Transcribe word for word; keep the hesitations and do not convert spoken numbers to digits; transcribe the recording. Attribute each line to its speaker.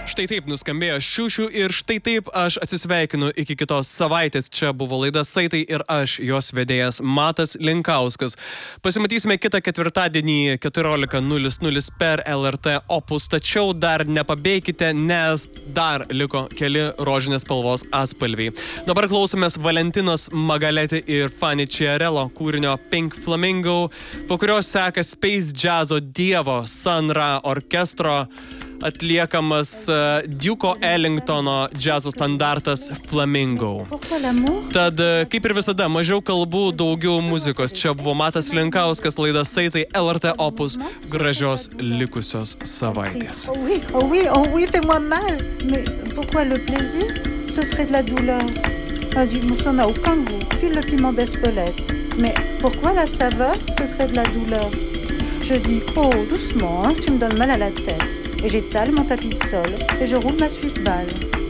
Speaker 1: Štai taip nuskambėjo Šiušių ir štai taip aš atsisveikinu iki kitos savaitės. Čia buvo laida Saitai ir aš, jos vedėjas Matas Linkauskas. Pasimatysime kitą ketvirtadienį keturiolika nulis nulis per L R T Opus, tačiau dar nepabėkite, nes dar liko keli rožinės spalvos atspalviai. Dabar klausomės Valentinos Magaleti ir Fanny Chiarello kūrinio Pink Flamingo, po kurios seka Space Jazzo dievo Sun Ra orkestro atliekamas uh, Duke'o Ellingtono džiazo standartas Flamingo. Tad, uh, kaip ir visada, mažiau kalbų, daugiau muzikos. Čia buvo Matas Linkauskas, laida Saitai, L R T Opus. Gražios likusios savaitės.
Speaker 2: Oh oui, oh oui, oh oui, fais-moi mal. Mais pourquoi le plaisir? Ce serait de la douleur. Ah, du ça n'a aucun goût. File le piment d'Espelette. Mais pourquoi la saveur? Ce serait de la douleur. Je dis, oh, doucement, hein, tu me donnes mal à la tête. Et j'étale mon tapis de sol et je roule ma Suisse balle.